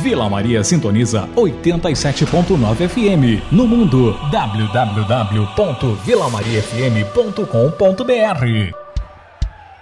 Vila Maria sintoniza 87.9 FM. No mundo, www.vilamariafm.com.br.